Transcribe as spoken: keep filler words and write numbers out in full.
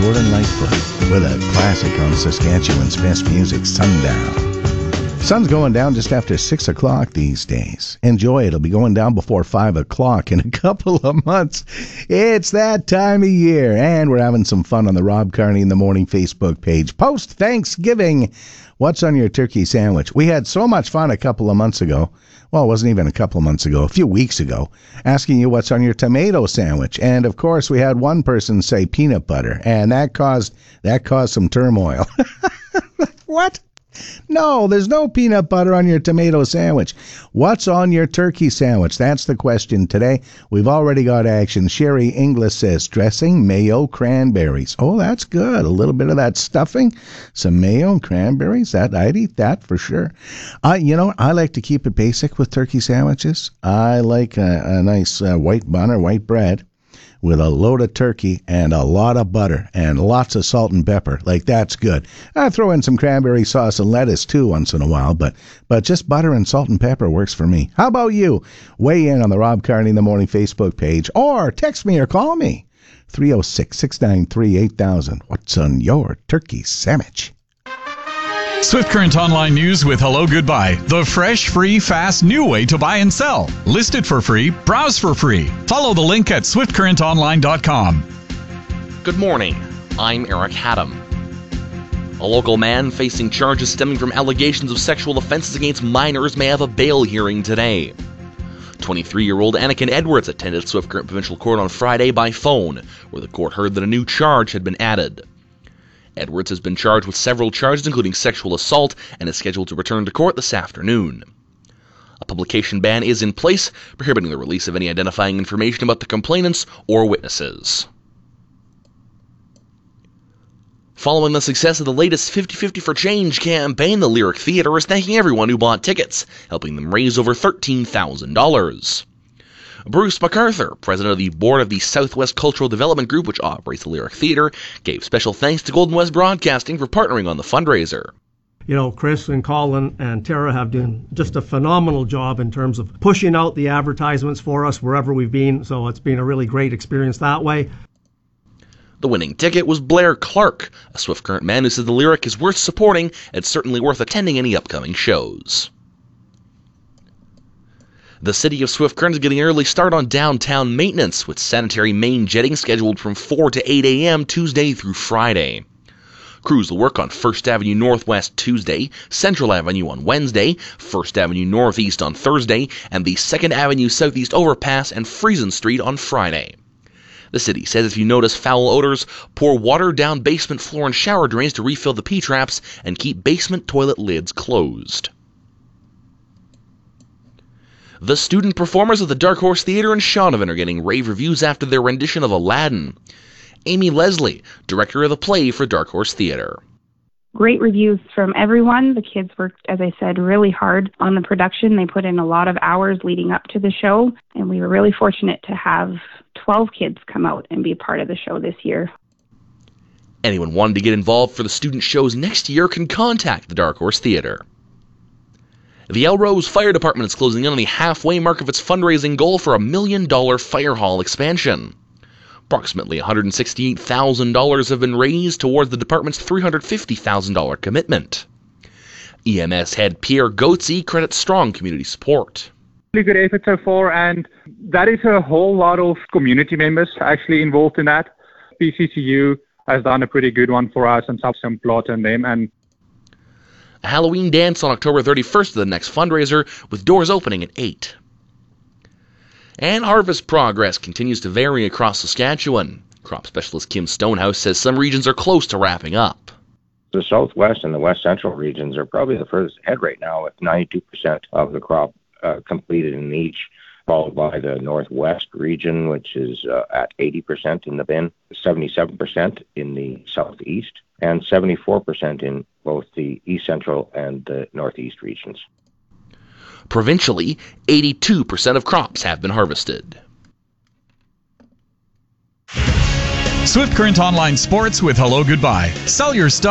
Jordan Lightfoot with a classic on Saskatchewan's best music, Sundown. Sun's going down just after six o'clock these days. Enjoy it. It'll be going down before five o'clock in a couple of months. It's that time of year, and we're having some fun on the Rob Carney in the Morning Facebook page. Post-Thanksgiving, what's on your turkey sandwich? We had so much fun a couple of months ago. Well, it wasn't even a couple of months ago, a few weeks ago, asking you what's on your tomato sandwich. And, of course, we had one person say peanut butter, and that caused that caused some turmoil. What? No, there's no peanut butter on your tomato sandwich. What's on your turkey sandwich? That's the question today. We've already got action. Sherry Inglis says dressing, mayo, cranberries. Oh, that's good. A little bit of that stuffing, some mayo and cranberries. That I'd eat that for sure. I, you know, I like to keep it basic with turkey sandwiches. I like a, a nice uh, white bun or white bread with a load of turkey and a lot of butter and lots of salt and pepper. Like, that's good. I throw in some cranberry sauce and lettuce, too, once in a while, but but just butter and salt and pepper works for me. How about you? Weigh in on the Rob Carney in the Morning Facebook page, or text me or call me. three oh six, six nine three, eight thousand. What's on your turkey sandwich? Swift Current Online News with Hello Goodbye. The fresh, free, fast, new way to buy and sell. List it for free. Browse for free. Follow the link at swift current online dot com. Good morning. I'm Eric Haddam. A local man facing charges stemming from allegations of sexual offenses against minors may have a bail hearing today. twenty-three-year-old Anakin Edwards attended Swift Current Provincial Court on Friday by phone, where the court heard that a new charge had been added. Edwards has been charged with several charges, including sexual assault, and is scheduled to return to court this afternoon. A publication ban is in place, prohibiting the release of any identifying information about the complainants or witnesses. Following the success of the latest fifty fifty for Change campaign, the Lyric Theatre is thanking everyone who bought tickets, helping them raise over thirteen thousand dollars. Bruce MacArthur, president of the board of the Southwest Cultural Development Group, which operates the Lyric Theatre, gave special thanks to Golden West Broadcasting for partnering on the fundraiser. You know, Chris and Colin and Tara have done just a phenomenal job in terms of pushing out the advertisements for us wherever we've been, so it's been a really great experience that way. The winning ticket was Blair Clark, a Swift Current man who says the Lyric is worth supporting and certainly worth attending any upcoming shows. The city of Swift Current is getting an early start on downtown maintenance, with sanitary main jetting scheduled from four to eight a.m. Tuesday through Friday. Crews will work on First Avenue Northwest Tuesday, Central Avenue on Wednesday, First Avenue Northeast on Thursday, and the Second Avenue Southeast Overpass and Friesen Street on Friday. The city says if you notice foul odors, pour water down basement floor and shower drains to refill the P-traps and keep basement toilet lids closed. The student performers of the Dark Horse Theatre in Shaunavon are getting rave reviews after their rendition of Aladdin. Amy Leslie, director of the play for Dark Horse Theatre. Great reviews from everyone. The kids worked, as I said, really hard on the production. They put in a lot of hours leading up to the show, and we were really fortunate to have twelve kids come out and be a part of the show this year. Anyone wanting to get involved for the student shows next year can contact the Dark Horse Theatre. The Elrose Fire Department is closing in on the halfway mark of its fundraising goal for a million dollar fire hall expansion. Approximately one hundred sixty-eight thousand dollars have been raised towards the department's three hundred fifty thousand dollars commitment. E M S head Pierre Goetze credits strong community support. Really good effort so far, and that is a whole lot of community members actually involved in that. P C C U has done a pretty good one for us and some plot on them, and a Halloween dance on October thirty-first to the next fundraiser, with doors opening at eight. And harvest progress continues to vary across Saskatchewan. Crop specialist Kim Stonehouse says some regions are close to wrapping up. The southwest and the west central regions are probably the furthest ahead right now, with ninety-two percent of the crop uh, completed in each, followed by the northwest region, which is uh, at eighty percent in the bin, seventy-seven percent in the southeast, and seventy-four percent in both the east central and the northeast regions. Provincially, eighty-two percent of crops have been harvested. Swift Current Online Sports with Hello Goodbye. Sell your stuff.